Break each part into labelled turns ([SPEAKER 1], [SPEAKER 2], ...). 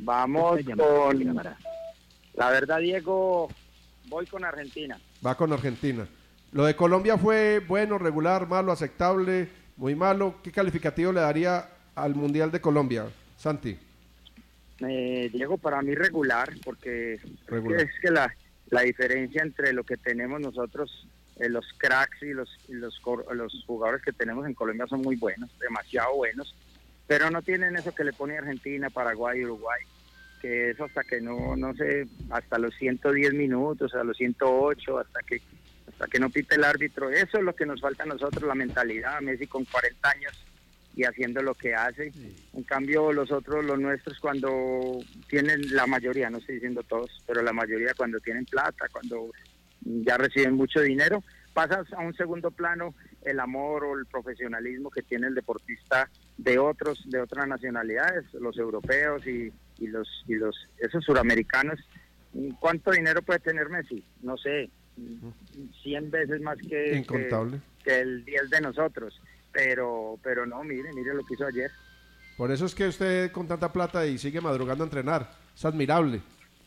[SPEAKER 1] Vamos con... La verdad, Diego, voy con Argentina.
[SPEAKER 2] Va con Argentina. Lo de Colombia fue bueno, regular, malo, aceptable, muy malo. ¿Qué calificativo le daría al Mundial de Colombia, Santi?
[SPEAKER 1] Diego, para mí regular, porque
[SPEAKER 2] Regular.
[SPEAKER 1] es que la diferencia entre lo que tenemos nosotros, los cracks y los jugadores que tenemos en Colombia son muy buenos, demasiado buenos, pero no tienen eso que le pone Argentina, Paraguay, Uruguay, que eso hasta que no sé, hasta los 110 minutos, a los 108, hasta que no pite el árbitro. Eso es lo que nos falta a nosotros, la mentalidad. Messi con 40 años y haciendo lo que hace. En cambio, los nuestros, cuando tienen, la mayoría, no estoy diciendo todos, pero la mayoría cuando tienen plata, cuando ya reciben mucho dinero, pasas a un segundo plano el amor o el profesionalismo que tiene el deportista de otras nacionalidades, los europeos y esos suramericanos. ¿Cuánto dinero puede tener Messi? No sé, 100 veces más que el 10 de nosotros, pero no, mire lo que hizo ayer.
[SPEAKER 2] Por eso es que usted con tanta plata y sigue madrugando a entrenar, es admirable.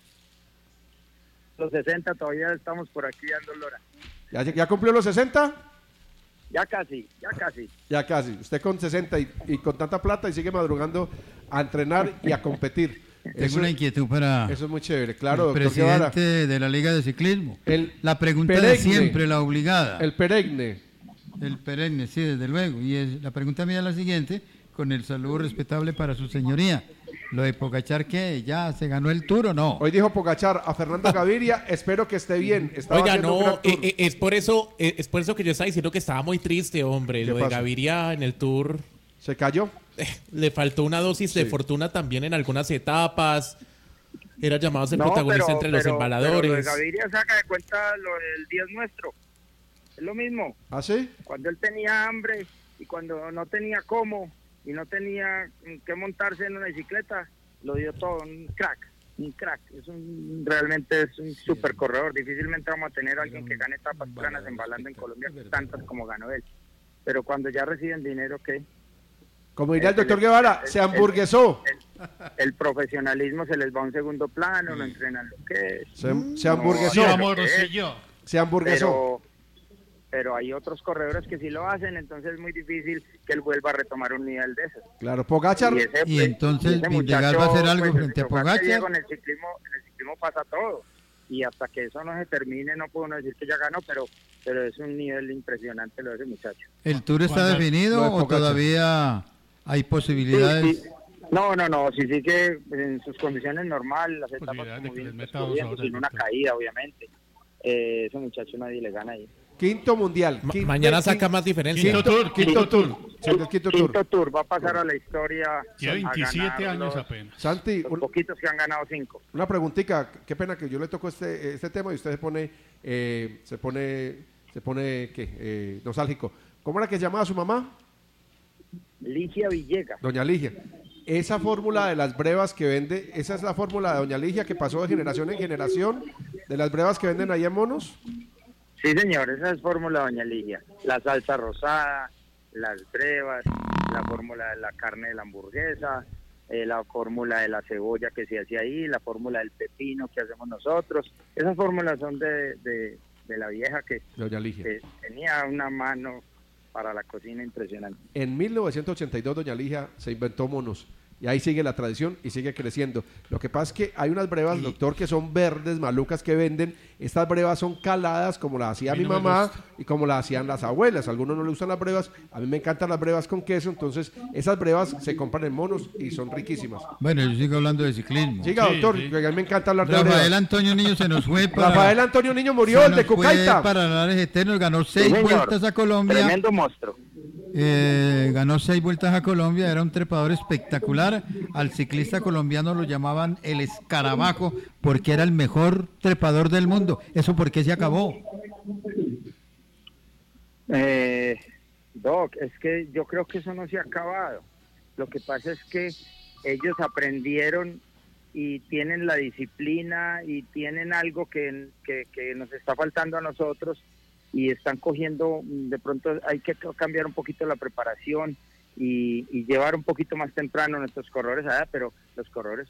[SPEAKER 1] Los 60 todavía estamos por aquí dando lora.
[SPEAKER 2] ¿Ya cumplió los 60?
[SPEAKER 1] Ya casi.
[SPEAKER 2] Ya casi, usted con 60 y con tanta plata y sigue madrugando a entrenar y a competir.
[SPEAKER 3] Tengo una inquietud para
[SPEAKER 2] eso es muy chévere, claro,
[SPEAKER 3] el presidente de la Liga de Ciclismo. La pregunta
[SPEAKER 2] perenne,
[SPEAKER 3] de siempre, la obligada.
[SPEAKER 2] El perenne,
[SPEAKER 3] sí, desde luego. Y la pregunta mía es la siguiente, con el saludo respetable para su señoría. Lo de Pogačar, ¿qué? ¿Ya se ganó el Tour o no?
[SPEAKER 2] Hoy dijo Pogačar a Fernando Gaviria, espero que esté bien.
[SPEAKER 4] Oiga, no, es por eso que yo estaba diciendo que estaba muy triste, hombre. Lo de Gaviria en el Tour.
[SPEAKER 2] ¿Se cayó?
[SPEAKER 4] Le faltó una dosis de fortuna también en algunas etapas. Era llamado a ser protagonista entre los embaladores.
[SPEAKER 1] Pero lo de Gaviria saca de cuenta lo del 10 nuestro. Es lo mismo.
[SPEAKER 2] ¿Ah, sí?
[SPEAKER 1] Cuando él tenía hambre y cuando no tenía cómo y no tenía que montarse en una bicicleta, lo dio todo, un crack. Realmente es un super corredor. Difícilmente vamos a tener a alguien que gane etapas planas embalando en Colombia tantas como ganó él. Pero cuando ya reciben dinero, ¿qué?
[SPEAKER 2] Como diría el doctor Guevara, se hamburguesó.
[SPEAKER 1] El profesionalismo se les va a un segundo plano, no entrenan lo que es.
[SPEAKER 2] Se hamburguesó. Se hamburguesó.
[SPEAKER 1] Pero hay otros corredores que sí lo hacen, entonces es muy difícil que él vuelva a retomar un nivel de esos.
[SPEAKER 2] Claro, Pogačar.
[SPEAKER 3] Y entonces Villagal va a hacer algo frente a Pogačar.
[SPEAKER 1] En el ciclismo pasa todo. Y hasta que eso no se termine, no puedo decir que ya ganó, pero es un nivel impresionante lo de ese muchacho.
[SPEAKER 3] ¿El Tour está definido o todavía hay posibilidades?
[SPEAKER 1] Sí. No, si sigue en sus condiciones normales, las etapas como bien, sin una caída, obviamente. Ese muchacho nadie le gana ahí.
[SPEAKER 2] Quinto mundial.
[SPEAKER 4] Mañana saca más diferencia.
[SPEAKER 2] Quinto tour.
[SPEAKER 1] Va a pasar a la historia.
[SPEAKER 5] Ya 27 años apenas.
[SPEAKER 2] Santi,
[SPEAKER 1] los poquitos que han ganado 5.
[SPEAKER 2] Una preguntita, qué pena que yo le toco este tema y usted se pone nostálgico. ¿Cómo era que se llamaba su mamá?
[SPEAKER 1] Ligia Villegas.
[SPEAKER 2] Doña Ligia. Esa fórmula de las brevas que vende, esa es la fórmula de Doña Ligia que pasó de generación en generación, de las brevas que venden ahí en Monos.
[SPEAKER 1] Sí, señor, esa es fórmula de Doña Ligia. La salsa rosada, las brevas, la fórmula de la carne de la hamburguesa, la fórmula de la cebolla que se hace ahí, la fórmula del pepino que hacemos nosotros. Esas fórmulas son de la vieja que tenía una mano para la cocina impresionante.
[SPEAKER 2] En 1982 Doña Ligia se inventó Monos. Y ahí sigue la tradición y sigue creciendo. Lo que pasa es que hay unas brevas, doctor, que son verdes, malucas, que venden. Estas brevas son caladas como las hacía mi mamá y como las hacían las abuelas. A algunos no le gustan las brevas, a mí me encantan las brevas con queso. Entonces, esas brevas se compran en Monos y son riquísimas.
[SPEAKER 3] Bueno, yo sigo hablando de ciclismo.
[SPEAKER 2] Siga, doctor, a mí me encanta hablar de brevas.
[SPEAKER 3] Rafael Antonio Niño se nos fue para...
[SPEAKER 2] Rafael Antonio Niño murió, el de Cucaita.
[SPEAKER 3] Para Lares Eternos, ganó 6 vueltas a Colombia.
[SPEAKER 1] Tremendo monstruo.
[SPEAKER 3] Ganó 6 vueltas a Colombia, era un trepador espectacular. Al ciclista colombiano lo llamaban el escarabajo porque era el mejor trepador del mundo. ¿Eso por qué se acabó?
[SPEAKER 1] Doc, es que yo creo que eso no se ha acabado. Lo que pasa es que ellos aprendieron y tienen la disciplina y tienen algo que nos está faltando a nosotros y están cogiendo, de pronto hay que cambiar un poquito la preparación y llevar un poquito más temprano a nuestros corredores allá, pero los corredores